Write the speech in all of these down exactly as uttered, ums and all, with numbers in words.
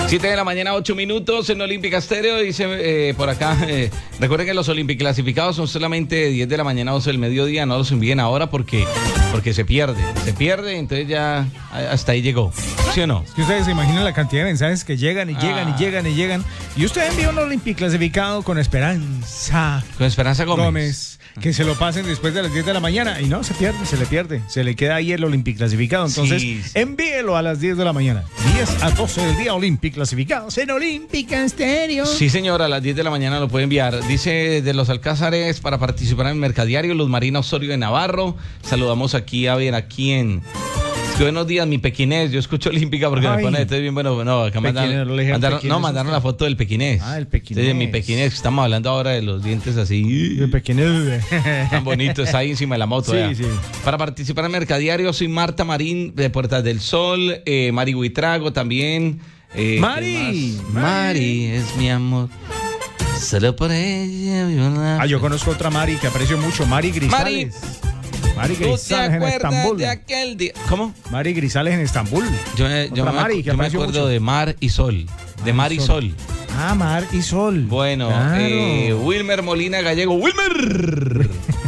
siete de la mañana, ocho minutos en Olímpica Estéreo. Dice eh, por acá, eh, recuerden que los Olímpicos clasificados son solamente diez de la mañana, doce del mediodía. No los envíen ahora porque, porque se pierde. Se pierde, entonces ya hasta ahí llegó. ¿Sí o no? Es que ustedes se imaginan la cantidad de mensajes que llegan y llegan Ah. y llegan y llegan. Y usted envía un Olímpico clasificado con Esperanza Con Esperanza Gómez. Gómez. Que se lo pasen después de las diez de la mañana. Y no, se pierde, se le pierde. Se le queda ahí el Olímpico clasificado. Entonces, Sí, sí. envíelo a las diez de la mañana. diez a doce del día Olímpico clasificados en Olímpica Estéreo. Sí, señora, a las diez de la mañana lo puede enviar. Dice de los Alcázares para participar en el Mercadiario, Luz Marina Osorio de Navarro. Saludamos aquí, a ver, aquí en... Buenos días, mi pequinés. Yo escucho Olímpica porque Ay. me pone, estoy bien bueno. No, acá Pequinés, mandaron, no le dije mandaron- pequinés, no, mandaron la foto del pequinés. Ah, el pequinés. Entonces, mi pequinés, estamos hablando ahora de los dientes así. El pequeño. Tan bonito, está ahí encima de la moto. Sí, vea. sí. Para participar en Mercadiario, soy Marta Marín de Puertas del Sol, eh, Mari Huitrago también. eh, Mari, ¿quién más? Mari es mi amor. Solo por ella. vivo la- Ah, yo conozco otra Mari que aprecio mucho. Mari Grisales. Mari ¿Tú te Grisales en acuerdas Estambul. de aquel día? ¿Cómo? Mari Grisales en Estambul. Yo, me- yo Otra me, Mari acu- que yo me aprecio acuerdo mucho. de Mar y Sol. De Mar y Sol. Ah, Mar y Sol. Bueno, Claro. eh, Wilmer Molina Gallego. ¡Wilmer!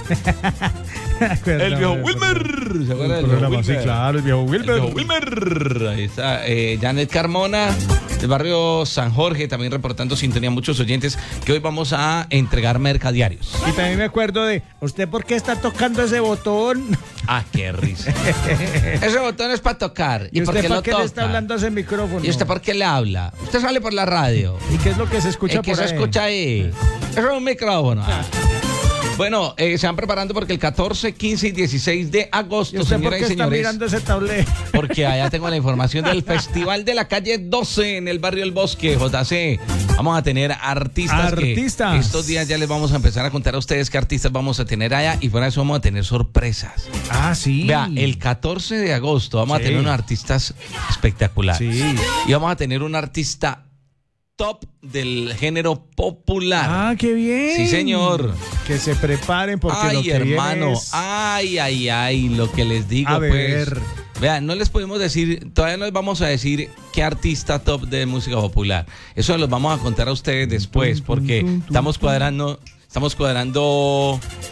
El viejo Wilmer. ¿Se acuerda del viejo Programa, sí, Wilmer? claro, el viejo El Wilmer. viejo Wilmer. Ahí está. eh, Janet Carmona, del barrio San Jorge, también reportando sintonía. Muchos oyentes que hoy vamos a entregar mercadiarios. Y también me acuerdo de, ¿usted por qué está tocando ese botón? Ah, qué risa. Ese botón es para tocar. ¿Y, ¿Y por usted qué por lo qué toca? le está hablando a ese micrófono? ¿Y usted por qué le habla? Usted sale por la radio. ¿Y qué es lo que se escucha ¿Qué por se ahí? escucha ahí? Eso es un micrófono. Ah. Bueno, eh, se van preparando porque el catorce, quince y dieciséis de ¿Y agosto, usted por señoras qué y está señores, mirando ese tablero? porque allá tengo la información del Festival de la Calle doce en el barrio El Bosque, J C. Vamos a tener artistas. que Artistas. estos días ya les vamos a empezar a contar a ustedes qué artistas vamos a tener allá y fuera de eso vamos a tener sorpresas. Ah, sí. Vea, el catorce de agosto vamos Sí. a tener unos artistas espectaculares. Sí. Y vamos a tener un artista top del género popular. Ah, qué bien. Sí, señor. Que se preparen porque Ay, lo que hermano. viene es... Ay, ay, ay, lo que les digo, A pues. ver. Vean, no les podemos decir, todavía no les vamos a decir qué artista top de música popular. Eso los vamos a contar a ustedes después, porque estamos cuadrando, estamos cuadrando